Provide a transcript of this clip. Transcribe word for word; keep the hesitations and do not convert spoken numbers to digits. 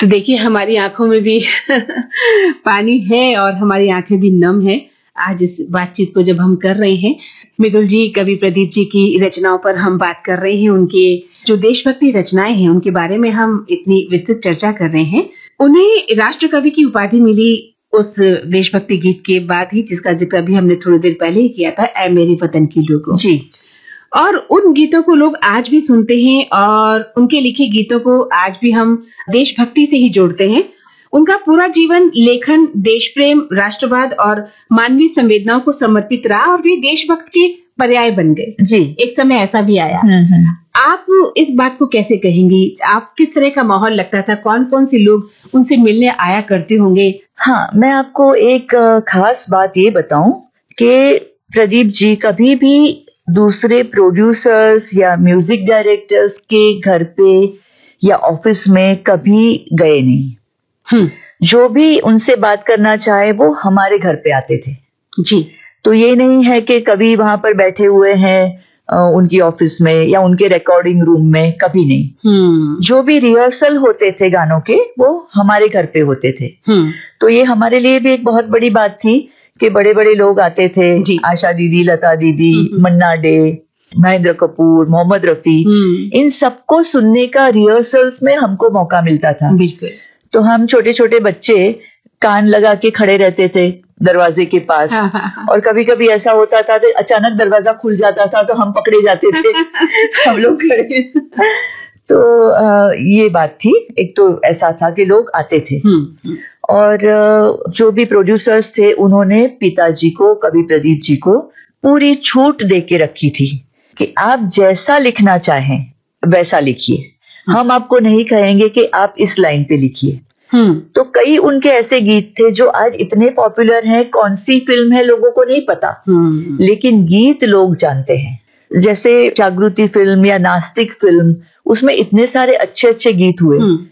तो देखिए हमारी आंखों में भी पानी है और हमारी आंखें भी नम है आज इस बातचीत को जब हम कर रहे हैं। मृदुल जी, कवि प्रदीप जी की रचनाओं पर हम बात कर रहे हैं। उनके जो देशभक्ति रचनाएं हैं उनके बारे में हम इतनी विस्तृत चर्चा कर रहे हैं। उन्हें राष्ट्र कवि की उपाधि मिली उस देशभक्ति गीत के बाद ही, जिसका जिक्र अभी हमने थोड़ी देर पहले ही किया था, ऐ मेरे वतन की लोगों जी। और उन गीतों को लोग आज भी सुनते हैं और उनके लिखे गीतों को आज भी हम देशभक्ति से ही जोड़ते हैं। उनका पूरा जीवन लेखन, देश प्रेम, राष्ट्रवाद और मानवीय संवेदनाओं को समर्पित रहा और वे देशभक्त के पर्याय बन गए। जी, एक समय ऐसा भी आया। आप इस बात को कैसे कहेंगी? आप किस तरह का माहौल लगता था? कौन कौन से लोग उनसे मिलने आया करते होंगे? हाँ, मैं आपको एक खास बात ये बताऊं कि प्रदीप जी कभी भी दूसरे प्रोड्यूसर्स या म्यूजिक डायरेक्टर्स के घर पे या ऑफिस में कभी गए नहीं। हम्म, जो भी उनसे बात करना चाहे वो हमारे घर पे आते थे। जी। तो ये नहीं है कि कभी वहां पर बैठे हुए हैं उनकी ऑफिस में या उनके रिकॉर्डिंग रूम में, कभी नहीं। हम्म, जो भी रिहर्सल होते थे गानों के वो हमारे घर पे होते थे। हम्म, तो ये हमारे लिए भी एक बहुत बड़ी बात थी कि बड़े बड़े लोग आते थे, आशा दीदी, लता दीदी, मन्ना डे, महेंद्र कपूर, मोहम्मद रफी, इन सबको सुनने का रिहर्सल्स में हमको मौका मिलता था। बिल्कुल। तो हम छोटे छोटे बच्चे कान लगा के खड़े रहते थे दरवाजे के पास। हाँ, हाँ, हाँ। और कभी कभी ऐसा होता था कि अचानक दरवाजा खुल जाता था तो हम पकड़े जाते थे हम लोग खड़े। तो आ, ये बात थी। एक तो ऐसा था कि लोग आते थे और आ, जो भी प्रोड्यूसर्स थे उन्होंने पिताजी को, कवि प्रदीप जी को पूरी छूट दे के रखी थी कि आप जैसा लिखना चाहें वैसा लिखिए, हम आपको नहीं कहेंगे कि आप इस लाइन पे लिखिए। तो कई उनके ऐसे गीत थे जो आज इतने पॉपुलर हैं, कौन सी फिल्म है लोगों को नहीं पता, लेकिन गीत लोग जानते हैं। जैसे जागृति फिल्म या नास्तिक फिल्म, उसमें इतने सारे अच्छे अच्छे गीत हुए